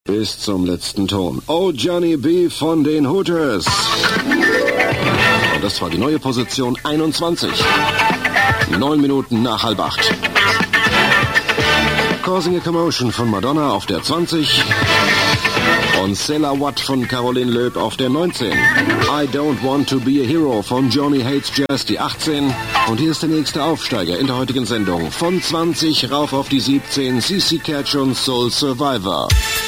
Bis zum letzten Ton. Oh, Johnny B. von den Hooters. Und das war die neue Position 21. 9 Minuten nach 7:30. Causing a Commotion von Madonna auf der 20. Und Cilla Watt von Caroline Loeb auf der 19. I Don't Want to Be a Hero von Johnny Hates Jazz, die 18. Und hier ist der nächste Aufsteiger in der heutigen Sendung. Von 20 rauf auf die 17, CC Catch und Soul Survivor.